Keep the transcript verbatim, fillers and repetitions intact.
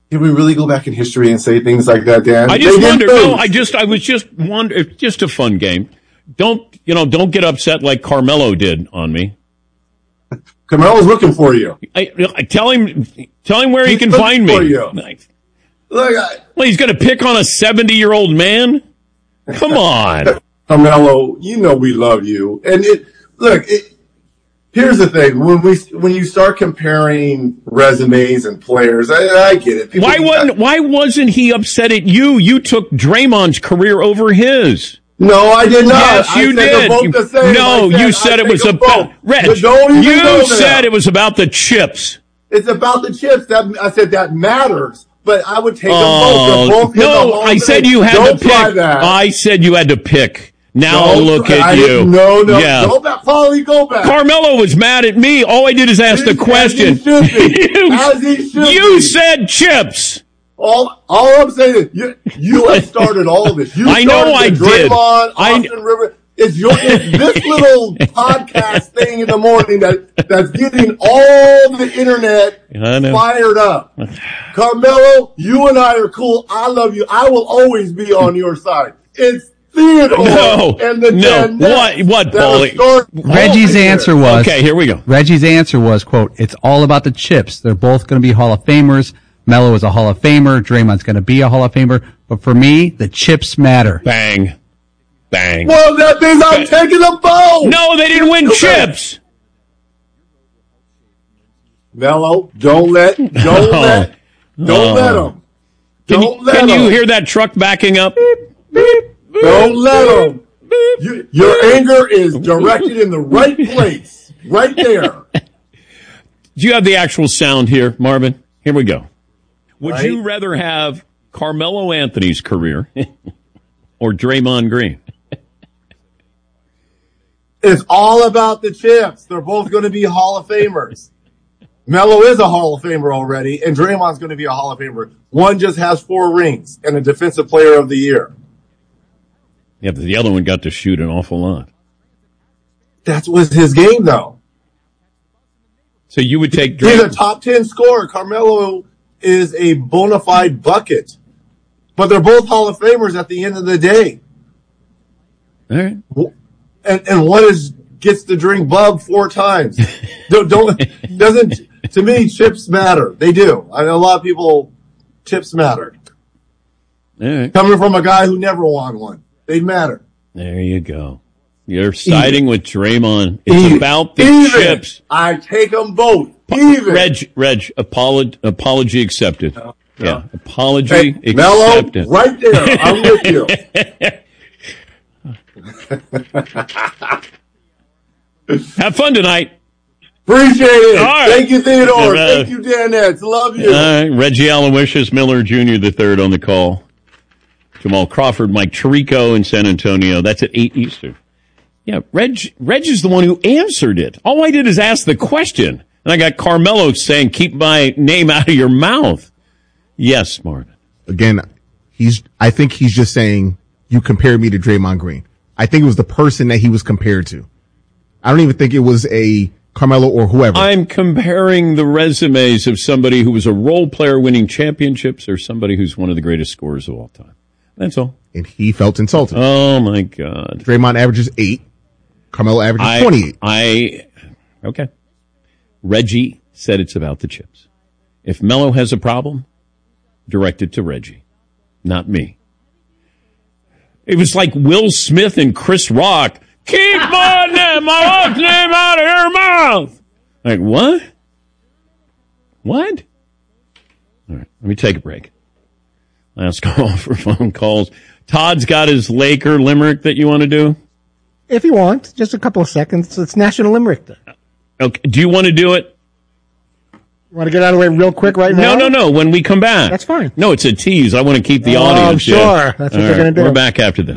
Did we really go back in history and say things like that, Dan? I just wonder. No, I just, I was just wonder. It's just a fun game. Don't, you know, don't get upset like Carmelo did on me. Carmelo's looking for you. I, I tell him, tell him where he's he can find me. For you. Nice. Look, I, well, he's going to pick on a seventy-year-old man? Come on. Carmelo, you know we love you. And it, look, it, here's the thing: when we when you start comparing resumes and players, I, I get it. People why wasn't that. Why wasn't he upset at you? You took Draymond's career over his. No, I did not. Yes, you I said did. Both the same. No, said, you said it was about Reg. You said it was about the chips. It's about the chips. That I said that matters. But I would take oh, them both. both no, I said you had don't to pick. That. I said you had to pick. Now don't look try. at I you. No, no. Yeah. Go back, Paulie, go back. Carmelo was mad at me. All I did is ask the question. As he should be. you As he should you be. said chips. All, all I'm saying is you, you have started all of this. You I know I Draymond, did. Austin I, River. It's your it's this little podcast thing in the morning that that's getting all the internet fired up. Carmelo, you and I are cool. I love you. I will always be on your side. It's Theodore no, and the no. What? What, Paulie? Reggie's answer was okay. Here we go. Reggie's answer was, "quote It's all about the chips. They're both going to be Hall of Famers. Melo is a Hall of Famer. Draymond's going to be a Hall of Famer. But for me, the chips matter." Bang. Bang. Well, that means I'm Bang. taking a bow. No, they didn't win okay. chips. Melo, don't let, don't no. let, don't uh, let them. Can, don't you, let can them. you hear that truck backing up? Beep, beep, beep, don't let them. You, your anger is directed in the right place, right there. Do you have the actual sound here, Marvin? Here we go. Would right? you rather have Carmelo Anthony's career or Draymond Green? It's all about the chips. They're both going to be Hall of Famers. Melo is a Hall of Famer already, and Draymond's going to be a Hall of Famer. One just has four rings and a Defensive Player of the Year. Yeah, but the other one got to shoot an awful lot. That was his game, though. So you would take Draymond. He's a top ten scorer. Carmelo is a bona fide bucket. But they're both Hall of Famers at the end of the day. All right. And, and one is gets to drink Bub four times. don't, don't doesn't to me chips matter. They do. I know a lot of people chips matter. All right. Coming from a guy who never won one, they matter. There you go. You're siding Even. with Draymond. It's Even. about the Even. chips. I take them both. Even. Reg, Reg, apology, apology accepted. No, no. Yeah, apology hey, accepted. Melo, right there. I'm with you. Have fun tonight. Appreciate it. All right. Thank you, Theodore. Uh, Thank you, Dan Nets. Love you. All right. Reggie Aloysius Miller Junior the third on the call. Jamal Crawford, Mike Tirico in San Antonio. That's at eight Eastern. Yeah, Reg, Reg is the one who answered it. All I did is ask the question. And I got Carmelo saying, keep my name out of your mouth. Yes, Martin. Again, he's. I think he's just saying, you compared me to Draymond Green. I think it was the person that he was compared to. I don't even think it was a Carmelo or whoever. I'm comparing the resumes of somebody who was a role player winning championships or somebody who's one of the greatest scorers of all time. That's all. And he felt insulted. Oh, my God. Draymond averages eight. Carmelo averages I, twenty-eight. I, okay. Reggie said it's about the chips. If Melo has a problem, direct it to Reggie, not me. It was like Will Smith and Chris Rock. Keep my name, my wife's name out of your mouth. Like, what? What? All right, let me take a break. Last call for phone calls. Todd's got his Laker limerick that you want to do? If you want, just a couple of seconds. It's National Limerick Day. Okay. Do you want to do it? You want to get out of the way real quick right now? No, no, no. When we come back. That's fine. No, it's a tease. I want to keep the oh, audience. I'm sure. Yeah. That's what All they're right. going to do. We're back after this.